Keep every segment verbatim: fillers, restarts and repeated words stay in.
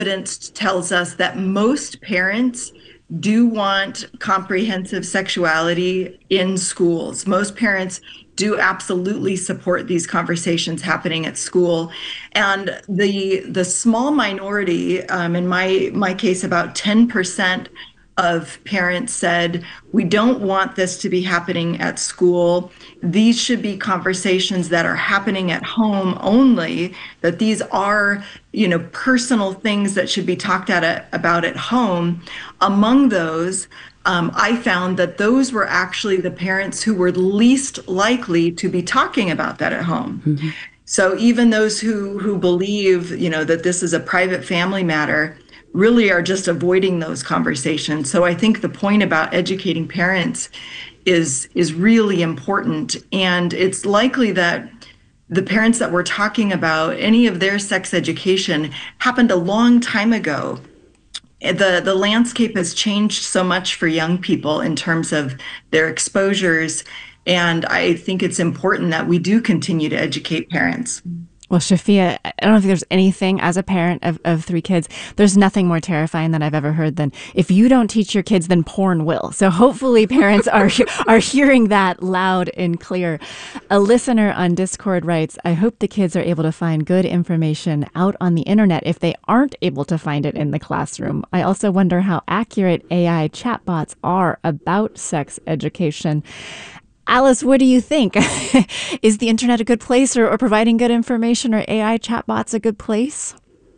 evidence tells us that most parents do want comprehensive sexuality in schools. Most parents do absolutely support these conversations happening at school. And the the small minority, um, in my my case, about ten percent of parents said, we don't want this to be happening at school. These should be conversations that are happening at home only, that these are, you know, personal things that should be talked at a, about at home. Among those, um, I found that those were actually the parents who were least likely to be talking about that at home. Mm-hmm. So even those who who believe, you know, that this is a private family matter really are just avoiding those conversations. So I think the point about educating parents is is really important. And it's likely that the parents that we're talking about, any of their sex education happened a long time ago. The, the landscape has changed so much for young people in terms of their exposures. And I think it's important that we do continue to educate parents. Well, Shafia, I don't know if there's anything, as a parent of, of three kids, there's nothing more terrifying that I've ever heard than if you don't teach your kids, then porn will. So hopefully parents are are hearing that loud and clear. A listener on Discord writes, I hope the kids are able to find good information out on the internet if they aren't able to find it in the classroom. I also wonder how accurate A I chatbots are about sex education. Alice, what do you think? Is the internet a good place, or, or providing good information, or A I chatbots a good place?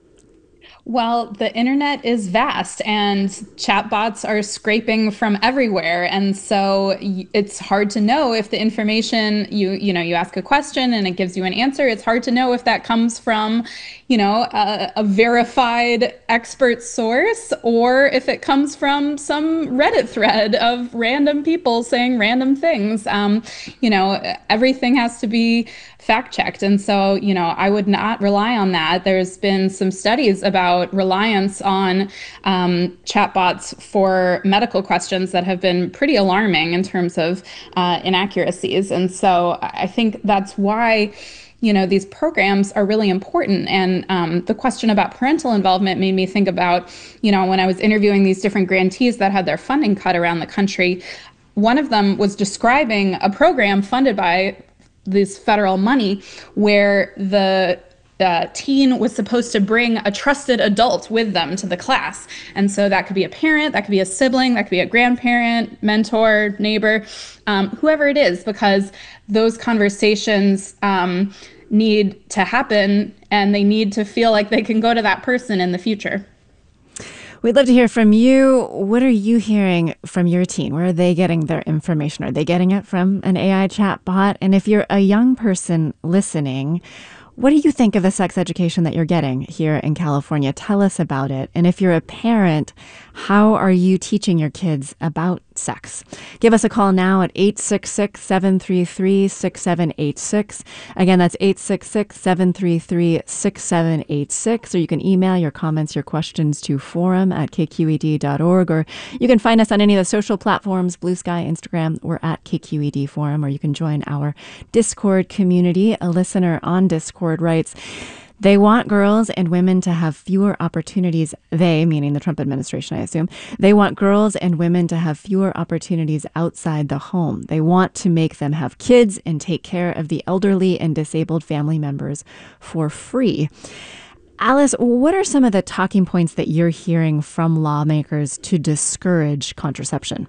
Well, the internet is vast and chatbots are scraping from everywhere. And so it's hard to know if the information you, you know, you ask a question and it gives you an answer. It's hard to know if that comes from, you know, a, a verified expert source, or if it comes from some Reddit thread of random people saying random things. Um, you know, everything has to be fact checked. And so, you know, I would not rely on that. There's been some studies about reliance on um, chatbots for medical questions that have been pretty alarming in terms of uh, inaccuracies. And so I think that's why, you know, these programs are really important. And um, the question about parental involvement made me think about, you know, when I was interviewing these different grantees that had their funding cut around the country, one of them was describing a program funded by this federal money where the uh, teen was supposed to bring a trusted adult with them to the class. And so that could be a parent, that could be a sibling, that could be a grandparent, mentor, neighbor, um, whoever it is, because those conversations um, need to happen and they need to feel like they can go to that person in the future. We'd love to hear from you. What are you hearing from your teen? Where are they getting their information? Are they getting it from an A I chat bot? And if you're a young person listening, what do you think of the sex education that you're getting here in California? Tell us about it. And if you're a parent, how are you teaching your kids about sex? Give us a call now at eight six six, seven three three, six seven eight six. Again, that's eight six six, seven three three, six seven eight six. Or you can email your comments, your questions to forum at k q e d dot org. Or you can find us on any of the social platforms, Blue Sky, Instagram. We're at K Q E D Forum. Or you can join our Discord community. A listener on Discord writes, they want girls and women to have fewer opportunities. They, meaning the Trump administration, I assume, they want girls and women to have fewer opportunities outside the home. They want to make them have kids and take care of the elderly and disabled family members for free. Alice, what are some of the talking points that you're hearing from lawmakers to discourage contraception?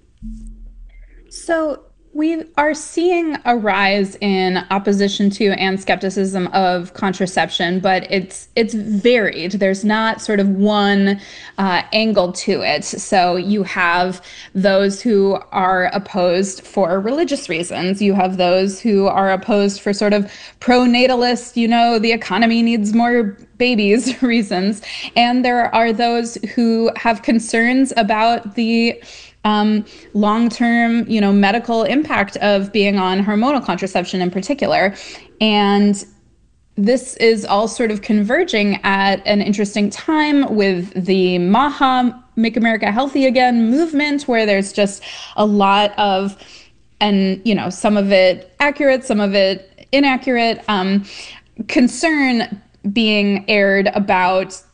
So we are seeing a rise in opposition to and skepticism of contraception, but it's it's varied. There's not sort of one uh, angle to it. So you have those who are opposed for religious reasons. You have those who are opposed for sort of pro-natalist, you know, the economy needs more babies reasons. And there are those who have concerns about the Um, long-term, you know, medical impact of being on hormonal contraception in particular. And this is all sort of converging at an interesting time with the MAHA, Make America Healthy Again movement, where there's just a lot of, and, you know, some of it accurate, some of it inaccurate, um, concern being aired about